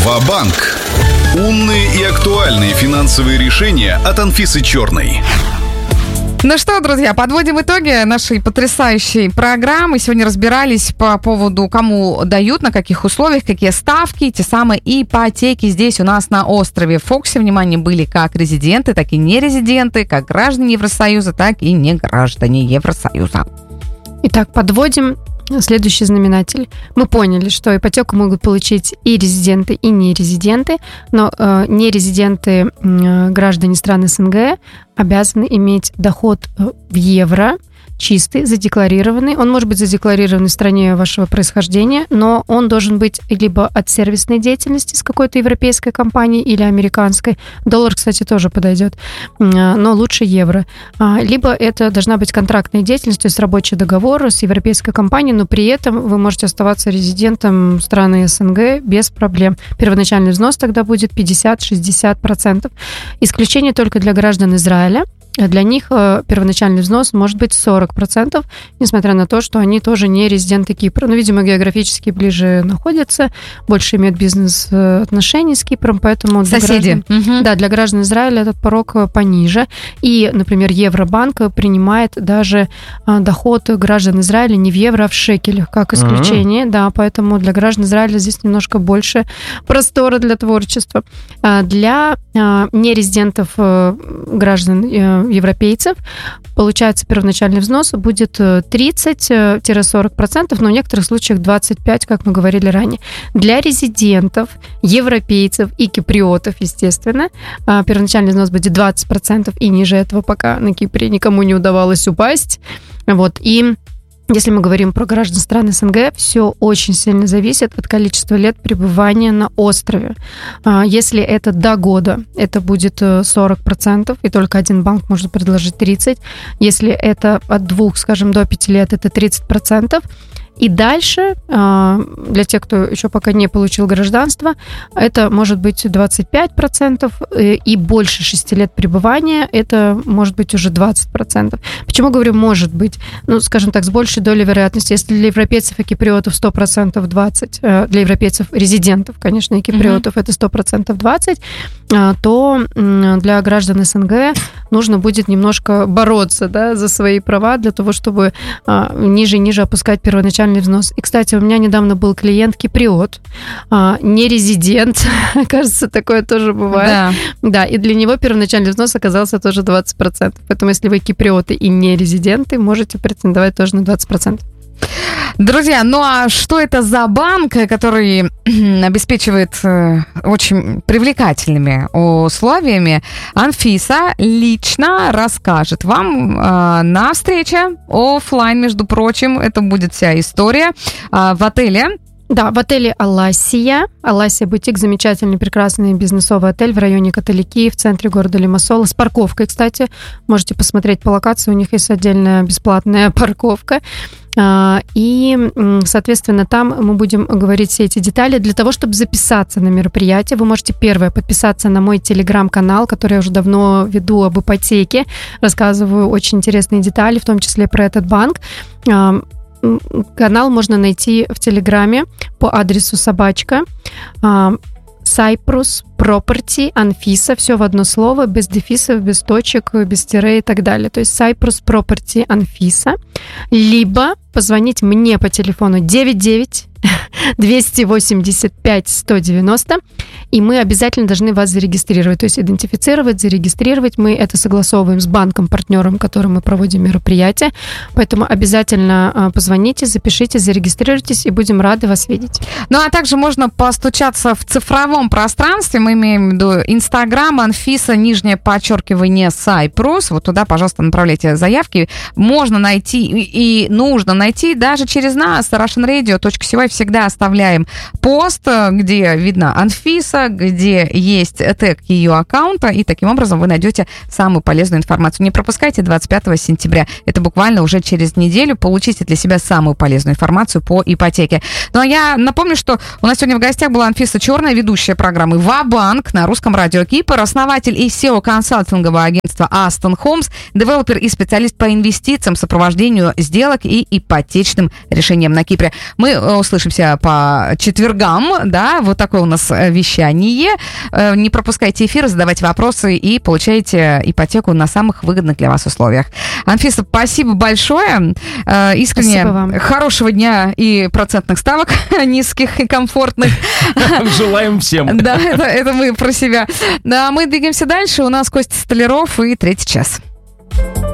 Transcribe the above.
Ва-банк. Умные и актуальные финансовые решения от Анфисы Черной. Ну что, друзья, подводим итоги нашей потрясающей программы. Сегодня разбирались по поводу, кому дают, на каких условиях, какие ставки, те самые ипотеки здесь у нас на острове. В фокусе внимания были как резиденты, так и нерезиденты, как граждане Евросоюза, так и не граждане Евросоюза. Итак, подводим следующий знаменатель. Мы поняли, что ипотеку могут получить и резиденты, и нерезиденты, но нерезиденты, граждане стран СНГ, обязаны иметь доход в евро, чистый, задекларированный. Он может быть задекларирован в стране вашего происхождения, но он должен быть либо от сервисной деятельности с какой-то европейской компанией или американской. Доллар, кстати, тоже подойдет, но лучше евро. Либо это должна быть контрактная деятельность, то есть рабочий договор с европейской компанией, но при этом вы можете оставаться резидентом страны СНГ без проблем. Первоначальный взнос тогда будет 50-60%. Исключение только для граждан Израиля. Для них первоначальный взнос может быть 40%, несмотря на то, что они тоже не резиденты Кипра. Но, видимо, географически ближе находятся, больше имеют бизнес-отношения с Кипром, поэтому... Соседи. Для граждан Израиля этот порог пониже. И, например, Евробанк принимает даже доход граждан Израиля не в евро, а в шекелях, как исключение. Да, поэтому для граждан Израиля здесь немножко больше простора для творчества. Для нерезидентов граждан европейцев, получается, первоначальный взнос будет 30-40%, но в некоторых случаях 25%, как мы говорили ранее. Для резидентов, европейцев и киприотов, естественно, первоначальный взнос будет 20%, и ниже этого пока на Кипре никому не удавалось упасть. И если мы говорим про граждан стран СНГ, все очень сильно зависит от количества лет пребывания на острове. Если это до года, это будет 40%, и только один банк может предложить 30%. Если это от 2, скажем, до 5 лет, это 30%. И дальше, для тех, кто еще пока не получил гражданство, это может быть 25%, и больше 6 лет пребывания это может быть уже 20%. Почему говорю «может быть»? Скажем так, с большей долей вероятности. Если для европейцев и киприотов 100% 20%, для европейцев резидентов, конечно, и киприотов это 100% 20%, то для граждан СНГ нужно будет немножко бороться, за свои права для того, чтобы ниже и ниже опускать первоначальный взнос. И, кстати, у меня недавно был клиент киприот, не резидент, кажется, такое тоже бывает. Да, и для него первоначальный взнос оказался тоже 20%. Поэтому, если вы киприоты и не резиденты, можете претендовать тоже на 20%. Друзья, а что это за банк, который обеспечивает очень привлекательными условиями? Анфиса лично расскажет вам на встрече офлайн, между прочим. Это будет вся история в отеле. Да, в отеле Аласия. Аласия бутик, замечательный, прекрасный бизнесовый отель в районе Католики, в центре города Лимассола, с парковкой, кстати. Можете посмотреть по локации, у них есть отдельная бесплатная парковка. И, соответственно, там мы будем говорить все эти детали. Для того, чтобы записаться на мероприятие, вы можете, первое, подписаться на мой телеграм-канал, который я уже давно веду об ипотеке. Рассказываю очень интересные детали, в том числе про этот банк. Канал можно найти в Телеграме по адресу Cyprus Property Анфиса, все в одно слово, без дефисов, без точек, без тире и так далее. То есть Cyprus Property Анфиса. Либо позвонить мне по телефону 99-285-190, и мы обязательно должны вас зарегистрировать, то есть идентифицировать, зарегистрировать. Мы это согласовываем с банком-партнером, которым мы проводим мероприятие, поэтому обязательно позвоните, запишите, зарегистрируйтесь, и будем рады вас видеть. А также можно постучаться в цифровом пространстве, мы имеем в виду Инстаграм, Анфиса, _, Cyprus, вот туда, пожалуйста, направляйте заявки, можно найти и нужно найти даже через нас, russianradio.cy, всегда оставляем пост, где видно Анфиса, где есть тег ее аккаунта, и таким образом вы найдете самую полезную информацию. Не пропускайте 25 сентября, это буквально уже через неделю, получите для себя самую полезную информацию по ипотеке. А я напомню, что у нас сегодня в гостях была Анфиса Черная, ведущая программы «Ва-банк» на русском радио Кипр, основатель и SEO консалтингового агентства Aston Homes, девелопер и специалист по инвестициям, сопровождению сделок и ипотечным решениям на Кипре. Мы услышим услышимся по четвергам, да, вот такое у нас вещание. Не пропускайте эфир, задавайте вопросы и получайте ипотеку на самых выгодных для вас условиях. Анфиса, спасибо большое. Искренне хорошего дня и процентных ставок низких и комфортных. Желаем всем. Да, это мы про себя. Да, мы двигаемся дальше. У нас Костя Столяров и 3 час.